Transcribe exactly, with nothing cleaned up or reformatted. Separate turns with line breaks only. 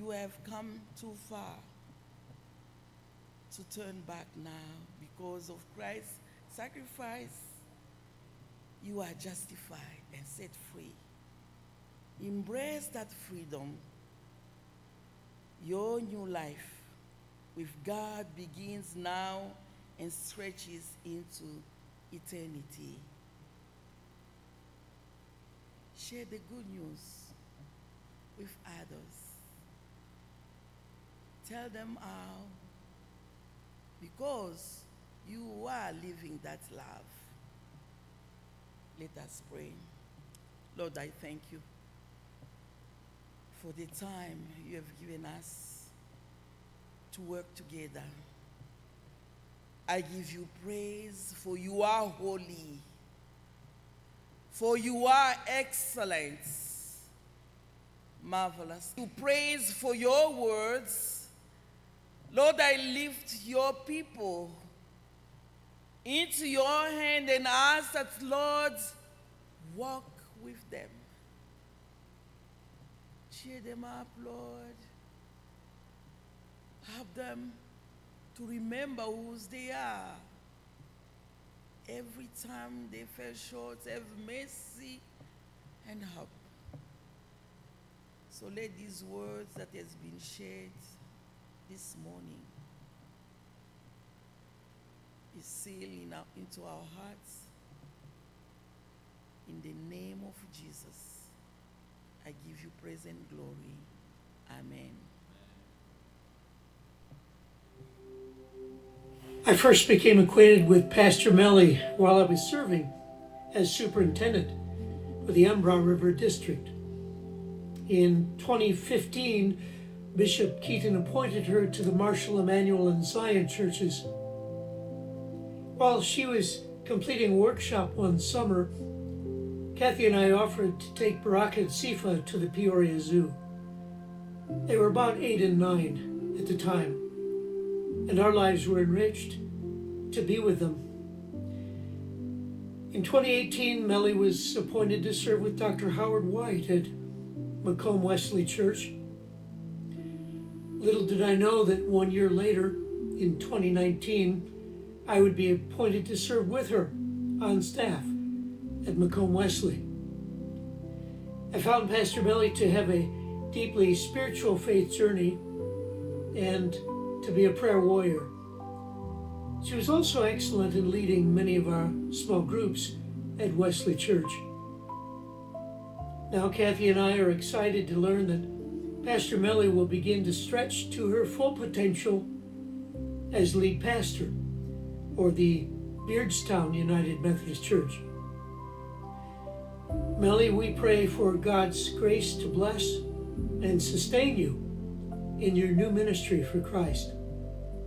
you have come too far to turn back now. Because of Christ's sacrifice, you are justified and set free. Embrace that freedom. Your new life with God begins now and stretches into eternity. Share the good news with others. Tell them how, because you are living that love. Let us pray. Lord, I thank you for the time you have given us to work together. I give you praise, for you are holy, for you are excellent, marvelous. You praise for your words. Lord, I lift your people into your hand and ask that, Lord, walk with them. Cheer them up, Lord. Help them to remember whose they are. Every time they fell short, have mercy and help. So let these words that has been shared this morning be sealed in our, into our hearts. In the name of Jesus, I give you praise and glory. Amen.
I first became acquainted with Pastor Melly while I was serving as superintendent for the Umbra River District. In twenty fifteen, Bishop Keaton appointed her to the Marshall, Emmanuel, and Zion churches. While she was completing a workshop one summer, Kathy and I offered to take Baraka and Sifa to the Peoria Zoo. They were about eight and nine at the time, and our lives were enriched to be with them. In twenty eighteen, Melly was appointed to serve with Doctor Howard White at Macomb Wesley Church. Little did I know that one year later, in twenty nineteen, I would be appointed to serve with her on staff at Macomb Wesley. I found Pastor Melly to have a deeply spiritual faith journey and to be a prayer warrior. She was also excellent in leading many of our small groups at Wesley Church. Now Kathy and I are excited to learn that Pastor Melly will begin to stretch to her full potential as lead pastor or the Beardstown United Methodist Church. Melly, we pray for God's grace to bless and sustain you in your new ministry for Christ.